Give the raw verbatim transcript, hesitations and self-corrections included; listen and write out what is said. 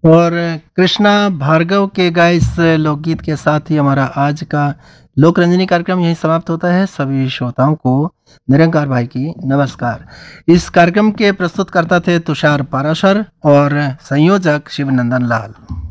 और कृष्णा भार्गव के गाए इस लोकगीत के साथ ही हमारा आज का लोकरंजनी कार्यक्रम यहीं समाप्त होता है। सभी श्रोताओं को निरंकार भाई की नमस्कार। इस कार्यक्रम के प्रस्तुतकर्ता थे तुषार पाराशर और संयोजक शिवनंदन लाल।